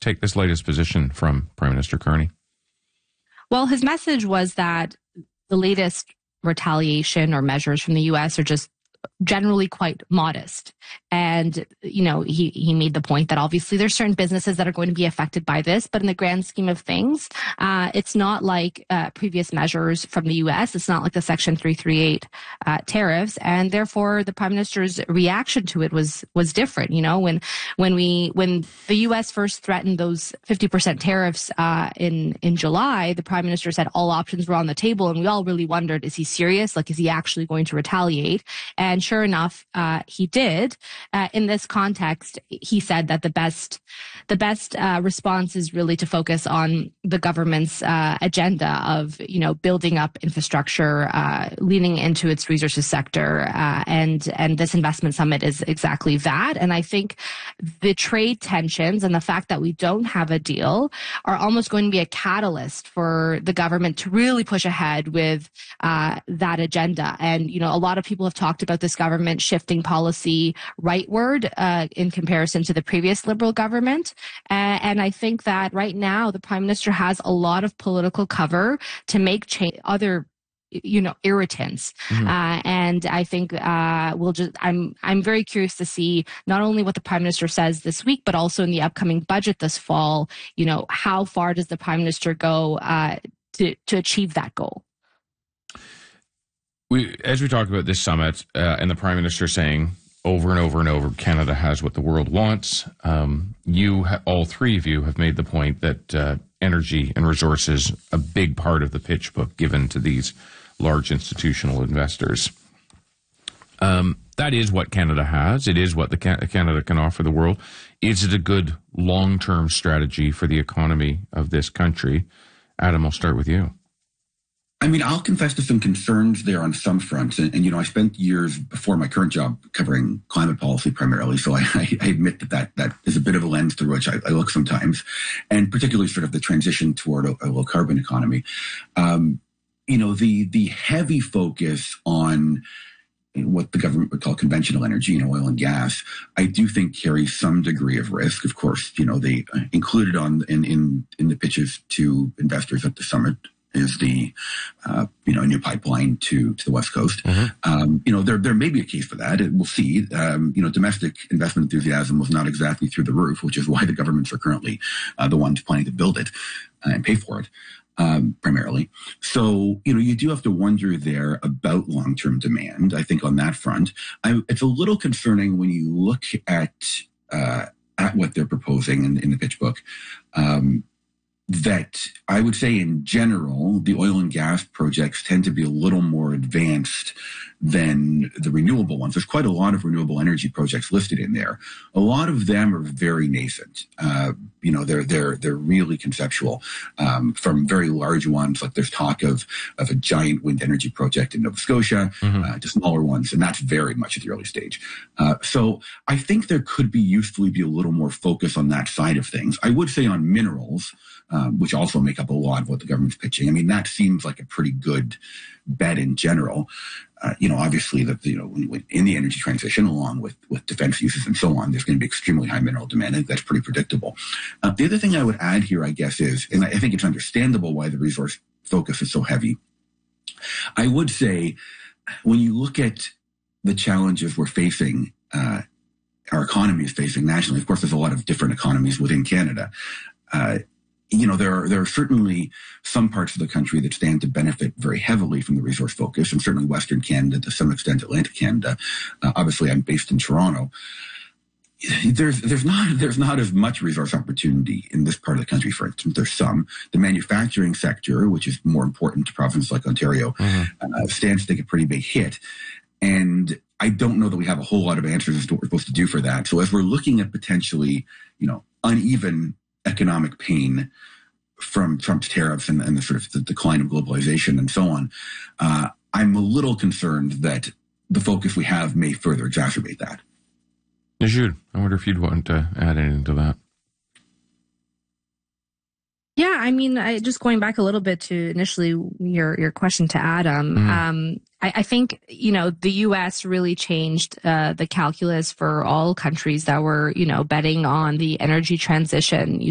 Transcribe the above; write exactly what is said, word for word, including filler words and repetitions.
take this latest position from Prime Minister Carney? Well, his message was that the latest retaliation or measures from the U S are just generally quite modest. And, you know, he, he made the point that obviously there's certain businesses that are going to be affected by this, but in the grand scheme of things, uh, it's not like uh, previous measures from the U S. It's not like the Section three thirty-eight uh, tariffs. And therefore, the Prime Minister's reaction to it was was different. You know, when when we when the U S first threatened those fifty percent tariffs uh, in, in July, the Prime Minister said all options were on the table. And we all really wondered, is he serious? Like, is he actually going to retaliate? And And sure enough, uh, he did. Uh, in this context, he said that the best, the best uh, response is really to focus on the government's uh, agenda of, you know, building up infrastructure, uh, leaning into its resources sector, uh, and and this investment summit is exactly that. And I think the trade tensions and the fact that we don't have a deal are almost going to be a catalyst for the government to really push ahead with uh, that agenda. And you know, a lot of people have talked about this government shifting policy rightward uh, in comparison to the previous Liberal government. Uh, and I think that right now the Prime Minister has a lot of political cover to make change other you know, irritants. Mm-hmm. Uh, and I think uh, we'll just, I'm, I'm very curious to see not only what the Prime Minister says this week, but also in the upcoming budget this fall, you know, how far does the Prime Minister go uh, to, to achieve that goal? We, as we talk about this summit uh, and the Prime Minister saying over and over and over, Canada has what the world wants. Um, you, ha- all three of you, have made the point that uh, energy and resources a big part of the pitch book given to these large institutional investors. Um, that is what Canada has. It is what the Can- Canada can offer the world. Is it a good long-term strategy for the economy of this country? Adam, I'll start with you. I mean, I'll confess to some concerns there on some fronts. And, and you know, I spent years before my current job covering climate policy primarily. So I, I, I admit that, that that is a bit of a lens through which I, I look sometimes, and particularly sort of the transition toward a, a low carbon economy. Um, you know, the the heavy focus on what the government would call conventional energy, you know, oil and gas, I do think carries some degree of risk. Of course, you know, they included on in in, in the pitches to investors at the summit is the, uh, you know, a new pipeline to, to the West Coast. Mm-hmm. Um, you know, there, there may be a case for that. We'll see. Um, you know, domestic investment enthusiasm was not exactly through the roof, which is why the governments are currently uh, the ones planning to build it uh, and pay for it, um, primarily. So, you know, you do have to wonder there about long-term demand. I think on that front, I, it's a little concerning when you look at, uh, at what they're proposing in, in the pitch book. Um, that I would say in general, the oil and gas projects tend to be a little more advanced than the renewable ones. There's quite a lot of renewable energy projects listed in there. A lot of them are very nascent. Uh, you know, they're, they're, they're really conceptual, um, from very large ones. Like there's talk of, of a giant wind energy project in Nova Scotia, mm-hmm. uh, to smaller ones. And that's very much at the early stage. Uh, so I think there could be usefully be a little more focus on that side of things. I would say on minerals, Um, which also make up a lot of what the government's pitching. I mean, that seems like a pretty good bet in general. Uh, you know, obviously, that you know, when, when in the energy transition, along with with defense uses and so on, there's going to be extremely high mineral demand. I think that's pretty predictable. Uh, the other thing I would add here, I guess, is, and I think it's understandable why the resource focus is so heavy. I would say, when you look at the challenges we're facing, uh, our economy is facing nationally. Of course, there's a lot of different economies within Canada. Uh, You know, there are, there are certainly some parts of the country that stand to benefit very heavily from the resource focus, and certainly Western Canada, to some extent Atlantic Canada. Uh, obviously, I'm based in Toronto. There's there's not there's not as much resource opportunity in this part of the country. For instance, there's some. The manufacturing sector, which is more important to provinces like Ontario, mm-hmm. uh, stands to take a pretty big hit. And I don't know that we have a whole lot of answers as to what we're supposed to do for that. So as we're looking at potentially, you know, uneven economic pain from Trump's tariffs and, and the sort of the decline of globalization and so on, uh, I'm a little concerned that the focus we have may further exacerbate that. Jude, I wonder if you'd want to add anything to that. Yeah, I mean, I, just going back a little bit to initially your your question to Adam, mm. um, I, I think, you know, the U S really changed uh, the calculus for all countries that were, you know, betting on the energy transition. You